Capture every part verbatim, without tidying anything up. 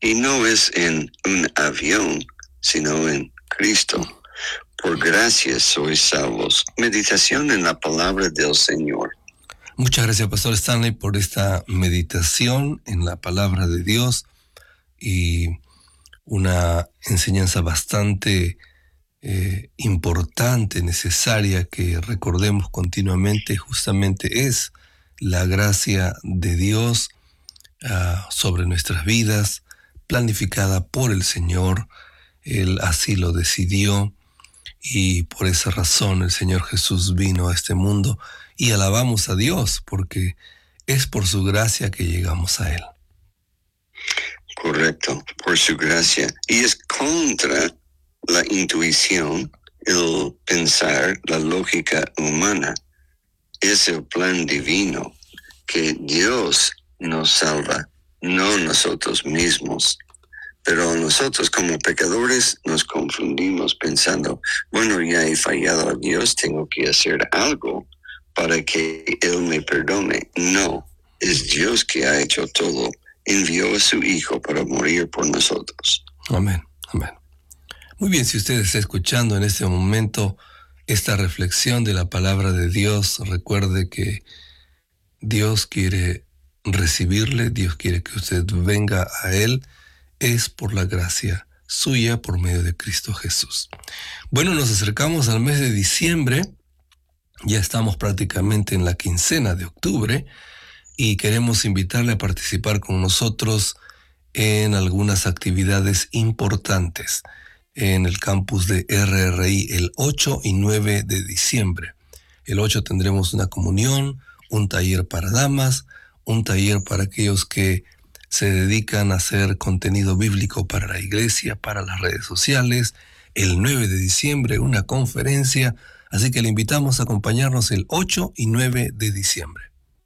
Y no es en un avión, sino en Cristo. Por gracia sois salvos. Meditación en la palabra del Señor. Muchas gracias, Pastor Stanley, por esta meditación en la palabra de Dios y una enseñanza bastante eh, importante, necesaria, que recordemos continuamente. Justamente es la gracia de Dios uh, sobre nuestras vidas, planificada por el Señor. Él así lo decidió. Y por esa razón el Señor Jesús vino a este mundo y alabamos a Dios porque es por su gracia que llegamos a Él. Correcto, por su gracia. Y es contra la intuición, el pensar, la lógica humana. Es el plan divino que Dios nos salva, no nosotros mismos. Pero nosotros como pecadores nos confundimos pensando, bueno, ya he fallado a Dios, tengo que hacer algo para que Él me perdone. No, es Dios que ha hecho todo. Envió a su Hijo para morir por nosotros. Amén, amén. Muy bien, si usted está escuchando en este momento esta reflexión de la palabra de Dios, recuerde que Dios quiere recibirle, Dios quiere que usted venga a Él. Es por la gracia suya por medio de Cristo Jesús. Bueno, nos acercamos al mes de diciembre, ya estamos prácticamente en la quincena de octubre y queremos invitarle a participar con nosotros en algunas actividades importantes en el campus de R R I el ocho y nueve de diciembre. El ocho tendremos una comunión, un taller para damas, un taller para aquellos que se dedican a hacer contenido bíblico para la iglesia, para las redes sociales. El nueve de diciembre, una conferencia. Así que le invitamos a acompañarnos el ocho y nueve de diciembre.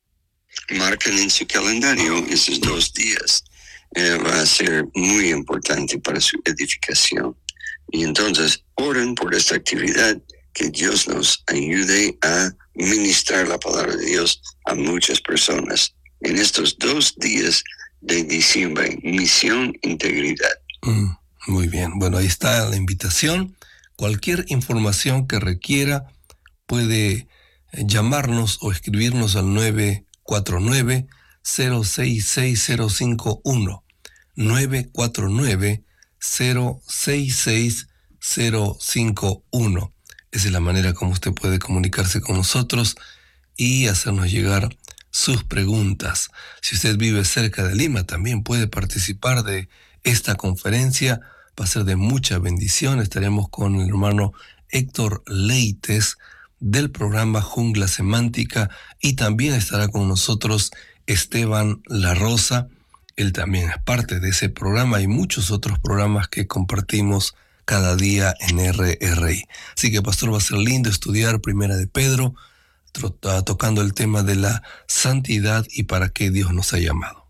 Marquen en su calendario esos dos días. Eh, va a ser muy importante para su edificación. Y entonces, oren por esta actividad, que Dios nos ayude a ministrar la palabra de Dios a muchas personas. En estos dos días de diciembre, misión, integridad. Mm, muy bien, bueno, ahí está la invitación. Cualquier información que requiera puede llamarnos o escribirnos al nueve cuatro nueve, cero seis seis cero cinco uno, nueve cuatro nueve, cero seis seis cero cinco uno. Esa es la manera como usted puede comunicarse con nosotros y hacernos llegar sus preguntas. Si usted vive cerca de Lima, también puede participar de esta conferencia. Va a ser de mucha bendición. Estaremos con el hermano Héctor Leites del programa Jungla Semántica y también estará con nosotros Esteban La Rosa. Él también es parte de ese programa y muchos otros programas que compartimos cada día en R R I. Así que, pastor, va a ser lindo estudiar Primera de Pedro, tocando el tema de la santidad y para qué Dios nos ha llamado.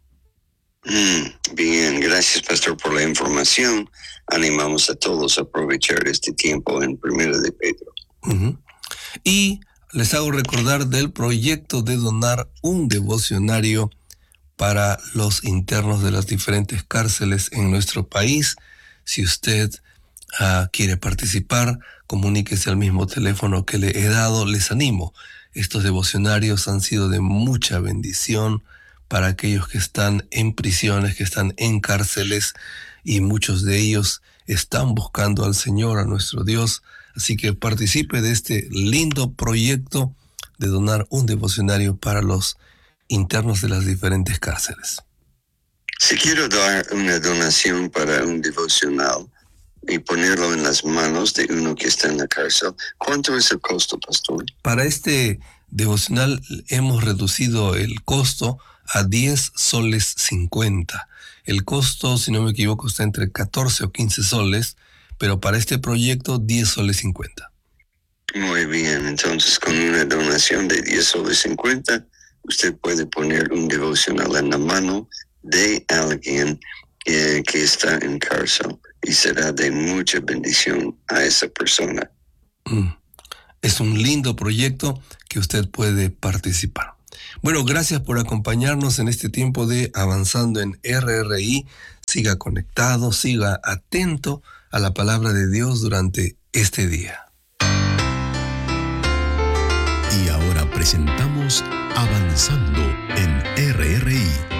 Mm, bien, gracias, pastor, por la información. Animamos a todos a aprovechar este tiempo en Primera de Pedro. Uh-huh. Y les hago recordar del proyecto de donar un devocionario para los internos de las diferentes cárceles en nuestro país. Si usted uh, quiere participar, comuníquese al mismo teléfono que le he dado. Les animo. Estos devocionarios han sido de mucha bendición para aquellos que están en prisiones, que están en cárceles, y muchos de ellos están buscando al Señor, a nuestro Dios. Así que participe de este lindo proyecto de donar un devocionario para los internos de las diferentes cárceles. Si quiero dar una donación para un devocional y ponerlo en las manos de uno que está en la cárcel, ¿cuánto es el costo, pastor? Para este devocional hemos reducido el costo a diez soles cincuenta. El costo, si no me equivoco, está entre catorce o quince soles, pero para este proyecto diez soles cincuenta. Muy bien, entonces con una donación de diez soles cincuenta, usted puede poner un devocional en la mano de alguien eh, que está en cárcel y será de mucha bendición a esa persona. Mm. Es un lindo proyecto que usted puede participar. Bueno, gracias por acompañarnos en este tiempo de Avanzando en R R I. Siga conectado, siga atento a la palabra de Dios durante este día. Y ahora presentamos Avanzando en R R I.